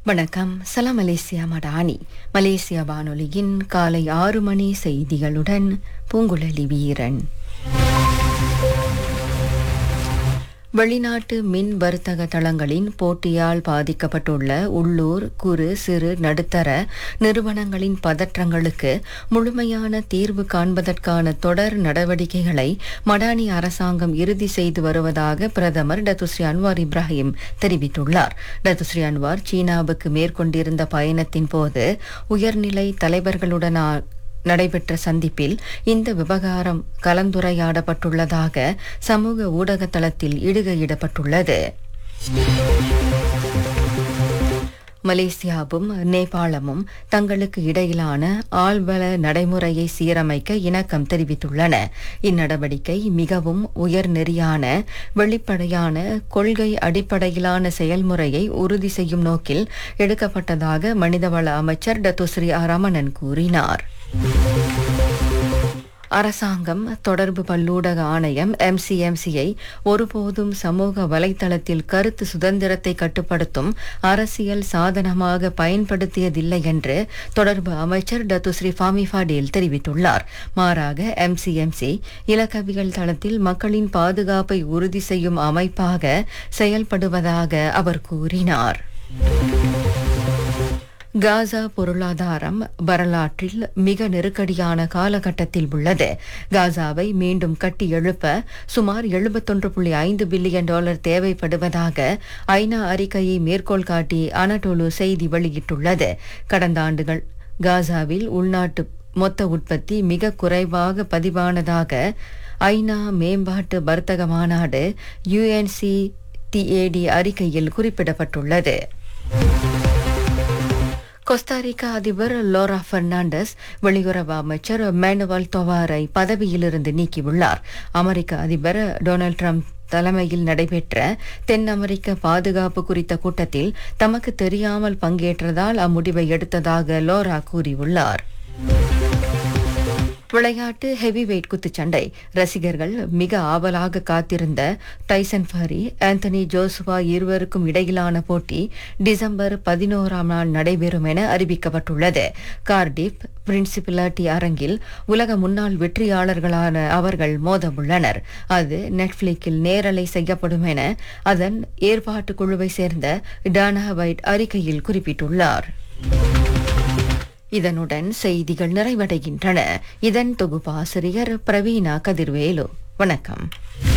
வணக்கம். சலாம் Malaysia Madani. Malaysia வானொலியின் காலை 6 மணி செய்திகளுடன் பூங்குழலி வீரன். வெளிநாட்டு மின் வர்த்தக தளங்களின் போட்டியால் பாதிக்கப்பட்டுள்ள உள்ளூர் குறு சிறு நடுத்தர நிறுவனங்களின் பதற்றங்களுக்கு முழுமையான தீர்வு காண்பதற்கான தொடர் நடவடிக்கைகளை மடானி அரசாங்கம் இறுதி செய்து வருவதாக பிரதமர் டத்துஸ்ரீ அன்வார் இப்ராஹிம் தெரிவித்துள்ளார். டத்துஸ்ரீ அன்வார் சீனாவுக்கு மேற்கொண்டிருந்த பயணத்தின் போது உயர்நிலை தலைவர்களுடன் நடைபெற்ற சந்திப்பில் இந்த விவகாரம் கலந்துரையாடப்பட்டுள்ளதாக சமூக ஊடக தளத்தில் இடுகையிடப்பட்டுள்ளது. மலேசியாவும் நேபாளமும் தங்களுக்கு இடையிலான ஆள்பல நடைமுறையை சீரமைக்க இணக்கம் தெரிவித்துள்ளன. இந்நடவடிக்கை மிகவும் உயர்நெறியான வெளிப்படையான கொள்கை அடிப்படையிலான செயல்முறையை உறுதி செய்யும் நோக்கில் எடுக்கப்பட்டதாக மனிதவள அமைச்சர் டத்துஸ்ரீ ரமணன் கூறினார். அரசாங்கம் தொடர்பு பல்லூடக ஆணையம் MCMCயை ஒருபோதும் சமூக வலைத்தளத்தில் கருத்து சுதந்திரத்தை கட்டுப்படுத்தும் அரசியல் சாதனமாக பயன்படுத்தியதில்லை என்று தொடர்பு அமைச்சர் டத்துஸ்ரீ ஃபாமி ஃபடேல் தெரிவித்துள்ளார். மாறாக MCMC இலக்கவியல் தளத்தில் மக்களின் பாதுகாப்பை உறுதி செய்யும் அமைப்பாக செயல்படுவதாக அவர் கூறினார். காசா பொருளாதாரம் வரலாற்றில் மிக நெருக்கடியான காலகட்டத்தில் உள்ளது. காசாவை மீண்டும் கட்டி எழுப்ப சுமார் $71.5 பில்லியன் தேவைப்படுவதாக ஐநா அறிக்கையை மேற்கோள் காட்டி அனடோலு செய்தி வெளியிட்டுள்ளது. கடந்த ஆண்டுகள் காசாவில் உள்நாட்டு மொத்த உற்பத்தி மிக குறைவாக பதிவானதாக ஐநா மேம்பாட்டு வர்த்தக மாநாடு UNCTAD அறிக்கையில் குறிப்பிடப்பட்டுள்ளது. கோஸ்டாரிக்கா அதிபர் லோரா பெர்னாண்டஸ் வெளியுறவு அமைச்சர் மேனுவல் தொவாரை பதவியிலிருந்து நீக்கியுள்ளார். அமெரிக்க அதிபர் டொனால்ட் ட்ரம்ப் தலைமையில் நடைபெற்ற தென் அமெரிக்க பாதுகாப்பு குறித்த கூட்டத்தில் தமக்கு தெரியாமல் பங்கேற்றதால் அம்முடிவை எடுத்ததாக லோரா கூறியுள்ளார். விளையாட்டு ஹெவிவெயிட் குத்துச்சண்டை ரசிகர்கள் மிக ஆவலாக காத்திருந்த டைசன் ஃபரி ஆந்தனி ஜோசுவா இருவருக்கும் இடையிலான போட்டி டிசம்பர் 11 நடைபெறும் என அறிவிக்கப்பட்டுள்ளது. கார்டிஃப் பிரின்சிபிலிட்டி அரங்கில் உலக முன்னாள் வெற்றியாளர்களான அவர்கள் மோதவுள்ளனர். அது நெட்ஃபிளிக்கில் நேரலை செய்யப்படும் என அதன் ஏற்பாட்டு குழுவை சேர்ந்த டானா வைட் அறிக்கையில் குறிப்பிட்டுள்ளார். இதனுடன் செய்திகள் நிறைவடைகின்றன. இதன் தொகுப்பாசிரியர் பிரவீணா கதிர்வேலு. வணக்கம்.